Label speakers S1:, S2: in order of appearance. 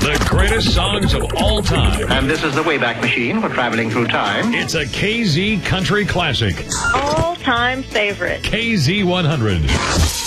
S1: The greatest songs of all time.
S2: And this is the Wayback Machine for traveling through time.
S1: It's a KZ Country Classic.
S3: All-time favorite.
S1: KZ 100.